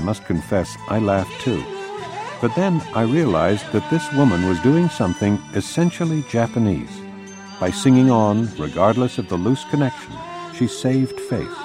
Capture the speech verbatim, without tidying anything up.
must confess I laughed too. But then I realized that this woman was doing something essentially Japanese. By singing on, regardless of the loose connection, she saved face.